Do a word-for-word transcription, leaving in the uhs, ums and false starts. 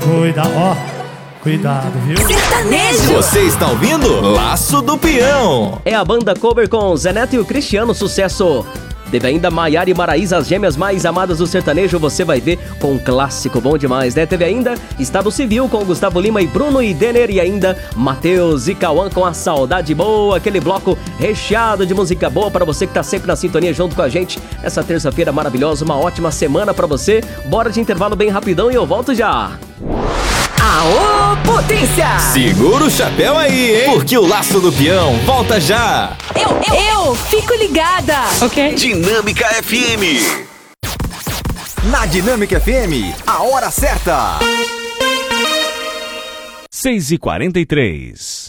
Cuida, ó, cuidado, viu? Sertanejo! Você está ouvindo Laço do Peão. É a banda cover com Zé Neto e o Cristiano, sucesso. Teve ainda Maiara e Maraísa, as gêmeas mais amadas do sertanejo, você vai ver com um clássico bom demais, né? Teve ainda Estado Civil com Gustavo Lima e Bruno e Denner, e ainda Matheus e Cauã com A Saudade Boa, aquele bloco recheado de música boa para você que tá sempre na sintonia junto com a gente. Essa terça-feira maravilhosa, uma ótima semana para você. Bora de intervalo bem rapidão e eu volto já. Aô, potência! Segura o chapéu aí, hein? Porque o Laço do Peão volta já. Eu, eu, eu fico ligada. Ok. Dinâmica F M. Na Dinâmica F M, a hora certa. seis e quarenta e três.